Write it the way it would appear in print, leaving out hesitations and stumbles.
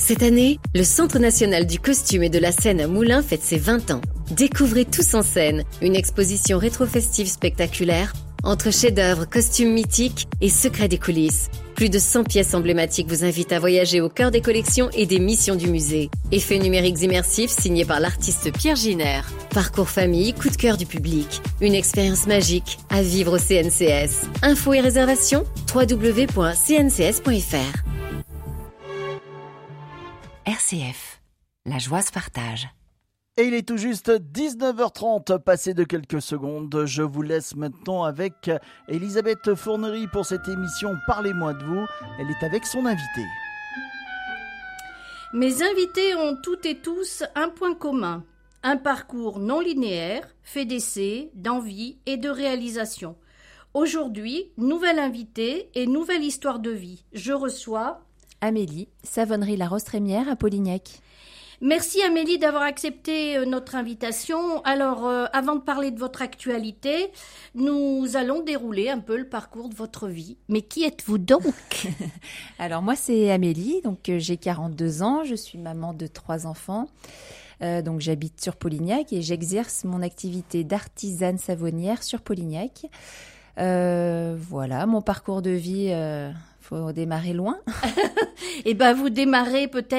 Cette année, le Centre national du costume et de la scène à Moulins fête ses 20 ans. Découvrez Tous en scène, une exposition rétro-festive spectaculaire entre chefs-d'œuvre, costumes mythiques et secrets des coulisses. Plus de 100 pièces emblématiques vous invitent à voyager au cœur des collections et des missions du musée. Effets numériques immersifs signés par l'artiste Pierre Giner. Parcours famille, coup de cœur du public. Une expérience magique à vivre au CNCS. Infos et réservations www.cncs.fr. RCF, la joie se partage. Et il est tout juste 19h30, passé de quelques secondes. Je vous laisse maintenant avec Elisabeth Fournery pour cette émission Parlez-moi de vous. Elle est avec son invité. Mes invités ont toutes et tous un point commun. Un parcours non linéaire, fait d'essais, d'envie et de réalisation. Aujourd'hui, nouvelle invitée et nouvelle histoire de vie. Je reçois Amélie, savonnerie La Rose-Trémière à Polignac. Merci Amélie d'avoir accepté notre invitation. Alors, avant de parler de votre actualité, nous allons dérouler un peu le parcours de votre vie. Mais qui êtes-vous donc ? Alors moi c'est Amélie, donc j'ai 42 ans, je suis maman de 3 enfants. Donc j'habite sur Polignac et j'exerce mon activité d'artisane savonnière sur Polignac. Voilà, mon parcours de vie, faut démarrer loin. Eh ben, vous démarrez peut-être